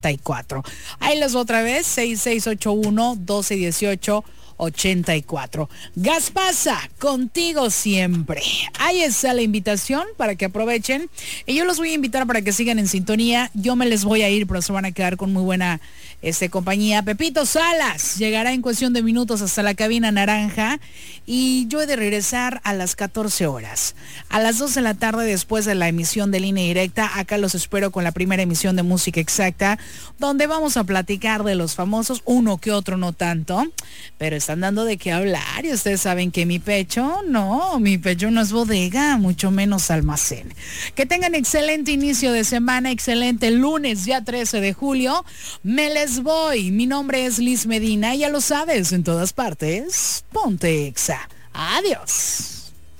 84. Ahí les voy otra vez, 6681-1218-84. Gaspasa, contigo siempre. Ahí está la invitación para que aprovechen. Y yo los voy a invitar para que sigan en sintonía. Yo me les voy a ir, pero se van a quedar con muy buena compañía. Pepito Salas llegará en cuestión de minutos hasta la cabina naranja. Y yo he de regresar a las 14 horas. A las 2 de la tarde, después de la emisión de Línea Directa, acá los espero con la primera emisión de Música Exacta, donde vamos a platicar de los famosos, uno que otro no tanto, pero están dando de qué hablar. Y ustedes saben que mi pecho no es bodega, mucho menos almacén. Que tengan excelente inicio de semana, excelente lunes, ya 13 de julio. Me les voy. Mi nombre es Liz Medina, ya lo sabes, en todas partes, ponte Exa. Adiós.